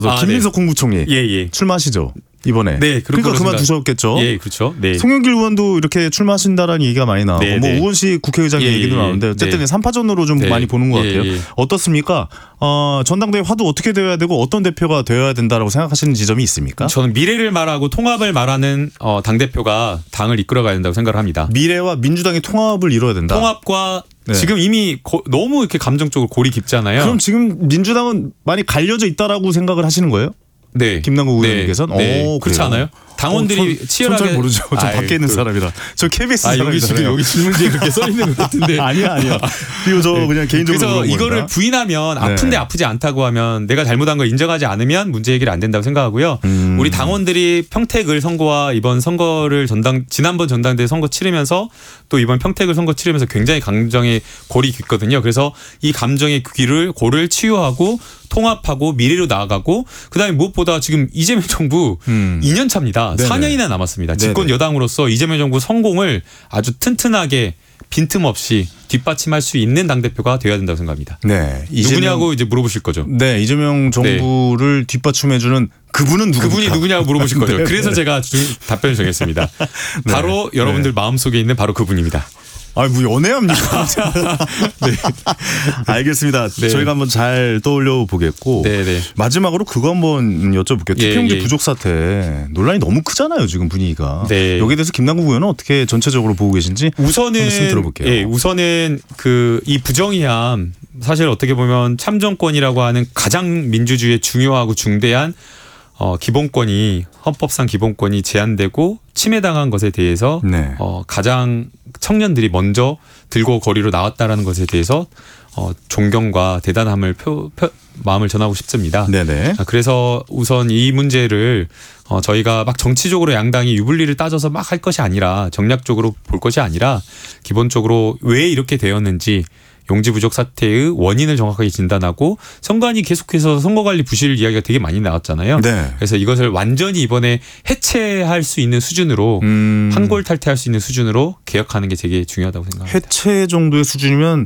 김민석 국무총리 예. 출마하시죠 이번에. 네, 그러니까 그만두셨겠죠. 예, 그렇죠. 네. 송영길 의원도 이렇게 출마하신다라는 얘기가 많이 나오고 네, 뭐 네. 우원식 국회의장의 예, 얘기도 나오는데 어쨌든 네. 3파전으로 좀 네. 많이 보는 것 같아요. 예. 어떻습니까? 전당대회 화두 어떻게 되어야 되고 어떤 대표가 되어야 된다라고 생각하시는 지점이 있습니까? 저는 미래를 말하고 통합을 말하는 당대표가 당을 이끌어가야 된다고 생각을 합니다. 미래와 민주당의 통합을 이뤄야 된다. 통합과 네. 지금 이미 너무 이렇게 감정적으로 골이 깊잖아요. 그럼 지금 민주당은 많이 갈려져 있다라고 생각을 하시는 거예요? 네. 김남국 의원님께서는? 네. 오, 그렇지 그래요? 않아요? 당원들이 치열하게 잘 모르죠. 저 밖에 있는 사람이라. 저 KBS 사람이잖아요. 여기 질문지에 그렇게 써 있는 것 같은데. 아니야. 그리고 저 그냥 개인적으로 그래서 물어본 이거를 겁니다. 부인하면 네. 아픈데 아프지 않다고 하면 내가 잘못한 걸 인정하지 않으면 문제 해결이 안 된다고 생각하고요. 우리 당원들이 평택을 선거와 이번 선거를 지난번 전당대회 선거 치르면서 또 이번 평택을 선거 치르면서 굉장히 감정의 골이 깊거든요. 그래서 이 감정의 골을 치유하고 통합하고 미래로 나아가고 그다음에 무엇보다 지금 이재명 정부 2년 차입니다. 네네. 4년이나 남았습니다. 집권 네네. 여당으로서 이재명 정부 성공을 아주 튼튼하게 빈틈없이 뒷받침할 수 있는 당대표가 되어야 된다고 생각합니다. 네. 누구냐고 이제 물어보실 거죠. 네. 이재명 정부를 뒷받침해주는 그분은 누구입니까? 그분이 누구냐고 물어보실 거죠. 네, 그래서 네. 제가 답변을 정했습니다. 네. 바로 여러분들 마음속에 있는 바로 그분입니다. 뭐 연애합니까? 네. 알겠습니다. 네. 저희가 한번 잘 떠올려 보겠고 네네. 마지막으로 그거 한번 여쭤볼게요. 예, 투표용지 예. 부족 사태 논란이 너무 크잖아요. 지금 분위기가. 네. 여기에 대해서 김남국 의원은 어떻게 전체적으로 보고 계신지 말씀 들어볼게요. 우선은 이 부정의함 사실 어떻게 보면 참정권이라고 하는 가장 민주주의에 중요하고 중대한 기본권이 헌법상 기본권이 제한되고 침해당한 것에 대해서 네. 가장 청년들이 먼저 들고 거리로 나왔다라는 것에 대해서 존경과 대단함을 마음을 전하고 싶습니다. 네네. 그래서 우선 이 문제를 저희가 막 정치적으로 양당이 유불리를 따져서 막 할 것이 아니라 정략적으로 볼 것이 아니라 기본적으로 왜 이렇게 되었는지 용지 부족 사태의 원인을 정확하게 진단하고 선관위 계속해서 선거관리 부실 이야기가 되게 많이 나왔잖아요. 네. 그래서 이것을 완전히 이번에 해체할 수 있는 수준으로 한골 탈퇴할 수 있는 수준으로 개혁하는 게 되게 중요하다고 생각합니다. 해체 정도의 수준이면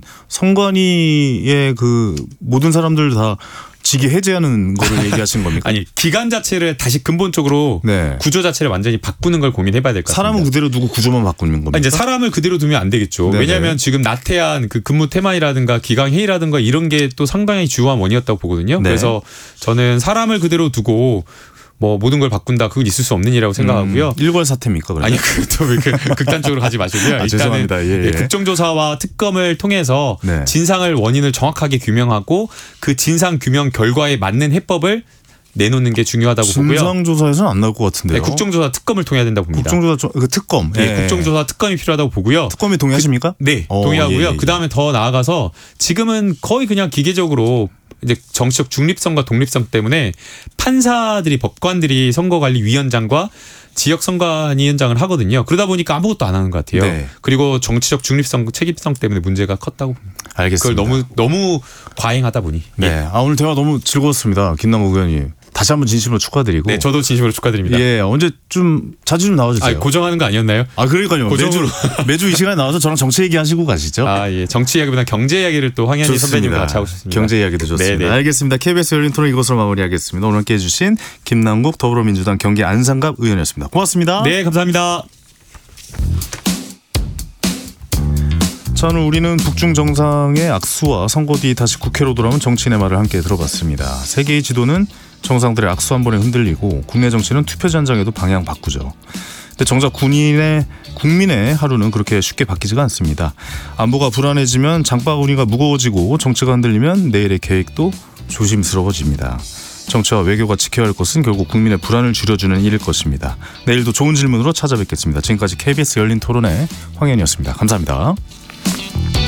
선관위의 그 모든 사람들 다 직위 해제하는 거를 얘기하시는 겁니까? 아니 기관 자체를 다시 근본적으로 네. 구조 자체를 완전히 바꾸는 걸 고민해봐야 될 것 같습니다. 사람은 그대로 두고 구조만 바꾸는 겁니까? 이제 사람을 그대로 두면 안 되겠죠. 네네. 왜냐하면 지금 나태한 그 근무 태만이라든가 기강 회의라든가 이런 게 또 상당히 주요한 원인이었다고 보거든요. 네. 그래서 저는 사람을 그대로 두고 뭐 모든 걸 바꾼다 그건 있을 수 없는 일이라고 생각하고요. 일괄 사태입니까? 그러면? 아니 그것도 왜 극단적으로 가지 마시고요. 일단은 죄송합니다. 예. 국정조사와 특검을 통해서 네. 진상을 원인을 정확하게 규명하고 그 진상 규명 결과에 맞는 해법을 내놓는 게 중요하다고 보고요. 진상조사에서는 안 나올 것 같은데요. 네, 국정조사 특검을 통해야 된다고 봅니다. 국정조사 그 특검. 네, 예. 국정조사 특검이 필요하다고 보고요. 특검이 동의하십니까? 네, 동의하고요. 예. 그다음에 더 나아가서 지금은 거의 그냥 기계적으로 이제 정치적 중립성과 독립성 때문에 판사들이 법관들이 선거관리위원장과 지역선관위원장을 하거든요. 그러다 보니까 아무것도 안 하는 것 같아요. 네. 그리고 정치적 중립성, 책임성 때문에 문제가 컸다고 봅니다. 알겠습니다. 그걸 너무 과잉하다 보니. 네. 오늘 대화 너무 즐거웠습니다. 김남국 의원님. 다시 한번 진심으로 축하드리고. 네, 저도 진심으로 축하드립니다. 예, 언제 좀 자주 좀 나와주세요. 고정하는 거 아니었나요? 그러니까요. 고정으로. 매주 이 시간에 나와서 저랑 정치 얘기하시고 가시죠. 예. 정치 이야기보다 경제 이야기를 또 황현희 좋습니다. 선배님과 같이 하고 싶습니다. 경제 이야기도 좋습니다. 네네. 알겠습니다. KBS 열린 토론 이것으로 마무리하겠습니다. 오늘 함께해 주신 김남국 더불어민주당 경기 안산갑 의원이었습니다. 고맙습니다. 네, 감사합니다. 저는 우리는 북중 정상의 악수와 선거 뒤 다시 국회로 돌아온 정치인의 말을 함께 들어봤습니다. 세계의 지도는 정상들의 악수 한 번에 흔들리고 국내 정치는 투표지 한 장에도 방향 바꾸죠. 근데 정작 국민의 하루는 그렇게 쉽게 바뀌지가 않습니다. 안보가 불안해지면 장바구니가 무거워지고 정치가 흔들리면 내일의 계획도 조심스러워집니다. 정치와 외교가 지켜야 할 것은 결국 국민의 불안을 줄여주는 일일 것입니다. 내일도 좋은 질문으로 찾아뵙겠습니다. 지금까지 KBS 열린 토론의 황현이었습니다. 감사합니다.